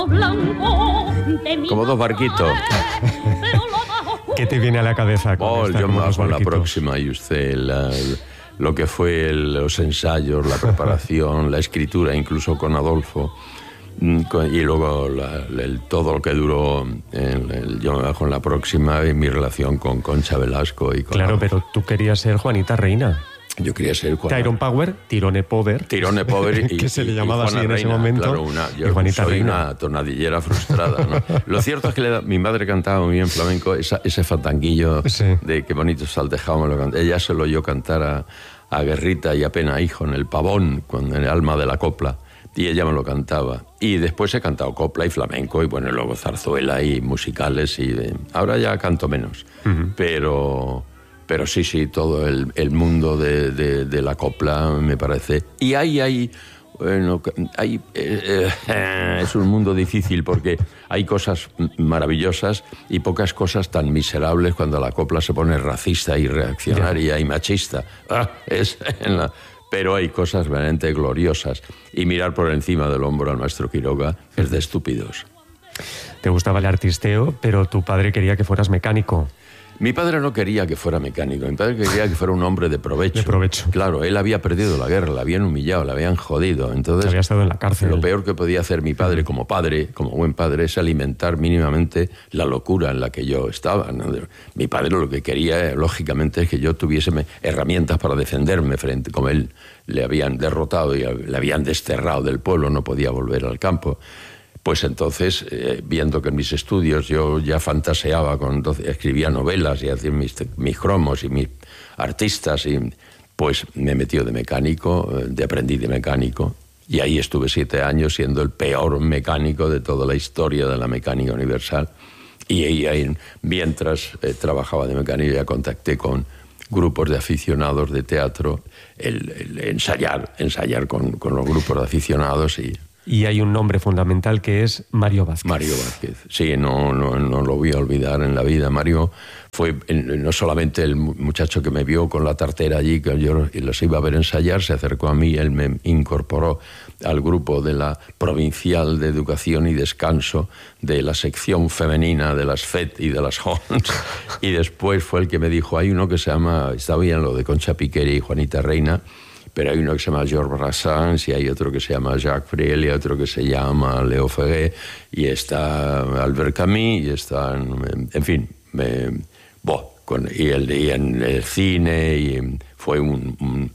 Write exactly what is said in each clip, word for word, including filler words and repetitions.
Como dos barquitos. ¿Qué te viene a la cabeza? Con Oh, esta, yo me como dos hago la barquitos? próxima y usted, la, el- lo que fue el- los ensayos, la preparación, la escritura, incluso con Adolfo, mm, con- y luego la- el- todo lo que duró, el- el- yo me bajo en la próxima y mi relación con Concha Velasco y con Claro, Adolfo. pero tú querías ser Juanita Reina. Yo quería ser Juana- Tyron Power, Tirone Power. Tirone Power y, que se le y- y llamaba así Juana en ese Reina, momento. claro, una, yo y Juanita soy Reina. una tonadillera frustrada, ¿no? Lo cierto es que le da- mi madre cantaba muy bien flamenco, esa, ese fandanguillo Sí. de qué bonito está el tejado, me lo canta. Ella se lo oyó cantar a, a Guerrita y a Pena Hijo en El Pavón, con el alma de la copla, y ella me lo cantaba. Y después he cantado copla y flamenco, y bueno, luego zarzuela y musicales, y eh, ahora ya canto menos. Uh-huh. Pero... Pero sí, sí, todo el, el mundo de, de, de la copla me parece. Y ahí hay... Bueno, hay eh, eh, es un mundo difícil porque hay cosas maravillosas y pocas cosas tan miserables cuando la copla se pone racista y reaccionaria y machista. Ah, es en la, pero hay cosas realmente gloriosas. Y mirar por encima del hombro al maestro Quiroga es de estúpidos. Te gustaba el artisteo, pero tu padre quería que fueras mecánico. Mi padre no quería que fuera mecánico, mi padre quería que fuera un hombre de provecho. De provecho. Claro, él había perdido la guerra, la habían humillado, la habían jodido. Entonces, había estado en la cárcel. Lo peor que podía hacer mi padre como padre, como buen padre, es alimentar mínimamente la locura en la que yo estaba, ¿no? Mi padre lo que quería, lógicamente, es que yo tuviese herramientas para defenderme frente, como él le habían derrotado y le habían desterrado del pueblo, no podía volver al campo. Pues entonces, eh, viendo que en mis estudios yo ya fantaseaba, con, entonces, escribía novelas y hacía mis, mis cromos y mis artistas, y pues me metió de mecánico, de aprendiz de mecánico, y ahí estuve siete años siendo el peor mecánico de toda la historia de la mecánica universal. Y ahí, ahí mientras eh, trabajaba de mecánico, ya contacté con grupos de aficionados de teatro, el, el ensayar, ensayar con, con los grupos de aficionados y... Y hay un nombre fundamental que es Mario Vázquez. Mario Vázquez, sí, no, no, no lo voy a olvidar en la vida. Mario fue no solamente el muchacho que me vio con la tartera allí, que yo los iba a ver ensayar, se acercó a mí, él me incorporó al grupo de la Provincial de Educación y Descanso, de la sección femenina de las F E T y de las H O N S, y después fue el que me dijo, hay uno que se llama, está bien lo de Concha Piqueri y Juanita Reina, pero hay uno que se llama Georges Brassens y hay otro que se llama Jacques Brel y otro que se llama Léo Ferré y está Albert Camus y está, en fin, me, bo, con, y, el, y en el cine y fue un, un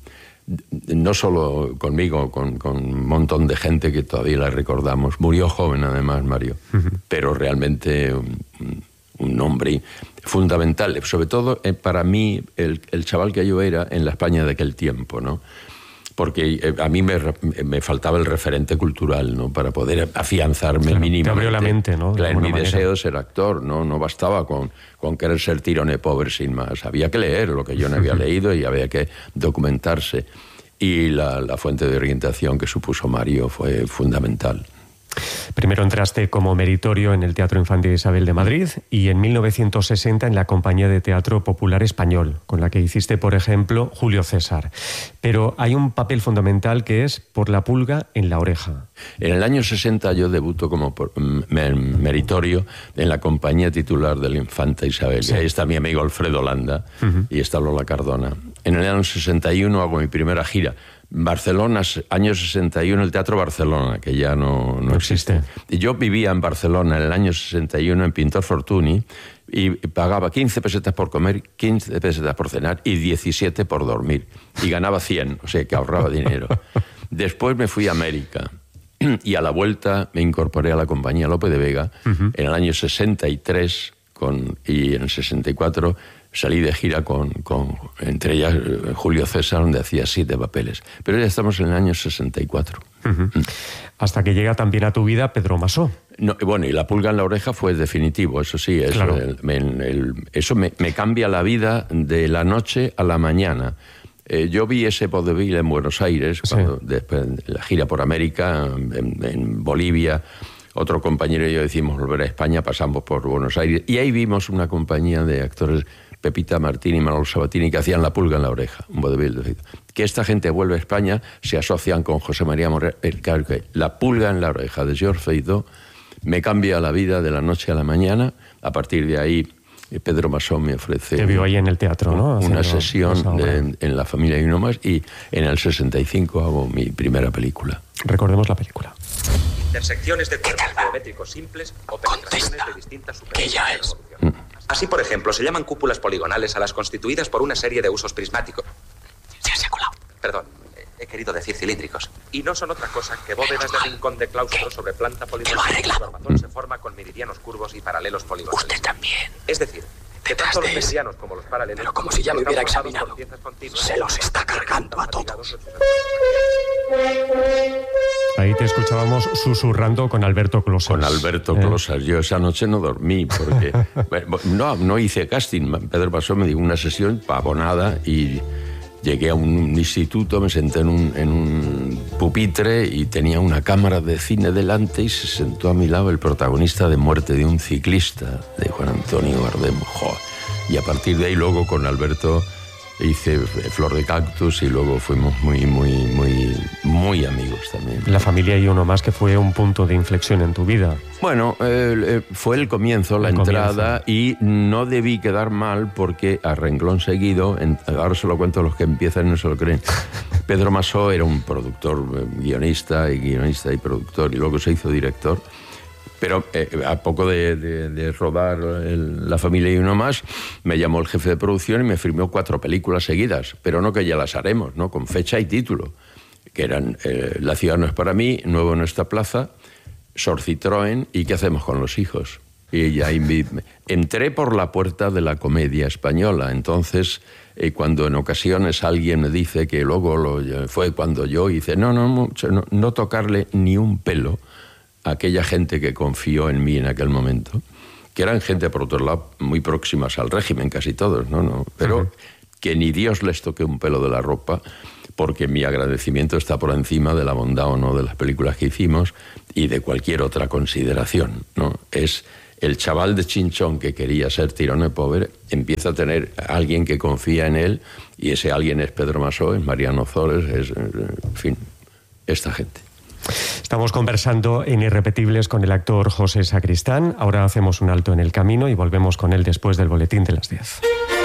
no solo conmigo, con, con un montón de gente que todavía la recordamos. Murió joven además, Mario, uh-huh. pero realmente un, un nombre fundamental, sobre todo eh, para mí, el, el chaval que yo era en la España de aquel tiempo, ¿no? Porque eh, a mí me, me faltaba el referente cultural, ¿no? Para poder afianzarme claro, mínimamente. Te abrió la mente, ¿no? Claro, en mi manera. deseo de ser actor, ¿no? No bastaba con, con querer ser Tirone Power sin más. Había que leer lo que yo no había leído y había que documentarse. Y la, la fuente de orientación que supuso Mario fue fundamental. Primero entraste como meritorio en el Teatro Infante Isabel de Madrid y en mil novecientos sesenta en la Compañía de Teatro Popular Español, con la que hiciste, por ejemplo, Julio César. Pero hay un papel fundamental que es Por la pulga en la oreja. En el año sesenta yo debuto como por, meritorio en la compañía titular del Infante Isabel. Sí. Y ahí está mi amigo Alfredo Landa uh-huh. y está Lola Cardona. En el año sesenta y uno hago mi primera gira. Barcelona, año sesenta y uno, el Teatro Barcelona, que ya no, no, no existe. existe. Yo vivía en Barcelona en el año sesenta y uno en Pintor Fortuny y pagaba quince pesetas por comer, quince pesetas por cenar y diecisiete por dormir. Y ganaba cien, o sea que ahorraba dinero. Después me fui a América y a la vuelta me incorporé a la compañía Lope de Vega uh-huh. en el año sesenta y tres con, y en el sesenta y cuatro salí de gira con, con, entre ellas, Julio César, donde hacía siete papeles. Pero ya estamos en el año sesenta y cuatro. Uh-huh. Mm. Hasta que llega también a tu vida Pedro Masó. No, bueno, y La pulga en la oreja fue definitivo, eso sí. Eso, claro. el, el, el, eso me, me cambia la vida de la noche a la mañana. Eh, yo vi ese vodevil en Buenos Aires, cuando, sí. después de la gira por América, en, en Bolivia. Otro compañero y yo decimos volver a España, pasamos por Buenos Aires. Y ahí vimos una compañía de actores, Pepita Martín y Manolo Sabatini, que hacían La pulga en la oreja, un vodevil. Que esta gente vuelve a España, se asocian con José María Moreno. Claro que La pulga en la oreja de Georges Feydeau me cambia la vida de la noche a la mañana. A partir de ahí, Pedro Masó me ofrece... Te vio ahí en el teatro, ¿no? Una Haciendo sesión de, en, en La familia y uno más, y en el sesenta y cinco hago mi primera película. Recordemos la película. Intersecciones de cuerpos geométricos simples o penetraciones de distintas superficies. Así, por ejemplo, se llaman cúpulas poligonales a las constituidas por una serie de usos prismáticos. Perdón, he querido decir cilíndricos. Y no son otra cosa que bóvedas de rincón de claustro sobre planta poligonal. El armazón se forma con meridianos curvos y paralelos poligonales. Usted también. Es decir, que tanto los meridianos como los paralelos... Pero como si ya me hubiera examinado. Se los está cargando a todos. Ahí te escuchábamos susurrando con Alberto Closas. Con Alberto ¿Eh? Closas. Yo esa noche no dormí porque... no, no hice casting. Pedro Masó me dio una sesión pavonada y... Llegué a un instituto, me senté en un, en un pupitre y tenía una cámara de cine delante y se sentó a mi lado el protagonista de Muerte de un ciclista, de Juan Antonio Bardem. ¡Jo! Y a partir de ahí luego con Alberto hice Flor de Cactus y luego fuimos muy, muy, muy, muy amigos también. La familia y uno más, que fue un punto de inflexión en tu vida. Bueno, eh, fue el comienzo, la el entrada, comienzo. Y no debí quedar mal porque a renglón seguido, en, ahora se lo cuento a los que empiezan y no se lo creen, Pedro Masó era un productor, guionista y guionista y productor, y luego se hizo director. Pero eh, a poco de, de, de rodar el, La familia y uno más, me llamó el jefe de producción y me firmó cuatro películas seguidas, pero no que ya las haremos, ¿no? Con fecha y título, que eran eh, La ciudad no es para mí, Nuevo en esta plaza, Sor Citroën y ¿Qué hacemos con los hijos? Y ya entré por la puerta de la comedia española. Entonces, eh, cuando en ocasiones alguien me dice que luego lo, fue cuando yo hice, no, no, no, no tocarle ni un pelo aquella gente que confió en mí en aquel momento, que eran gente, por otro lado, muy próximas al régimen, casi todos, ¿no? no pero uh-huh. que ni Dios les toque un pelo de la ropa, porque mi agradecimiento está por encima de la bondad o no de las películas que hicimos y de cualquier otra consideración, ¿no? Es el chaval de Chinchón que quería ser tirano pobre, empieza a tener a alguien que confía en él, y ese alguien es Pedro Masó, es Mariano Zores, es, en fin, esta gente. Estamos conversando en Irrepetibles con el actor José Sacristán. Ahora hacemos un alto en el camino y volvemos con él después del boletín de las diez.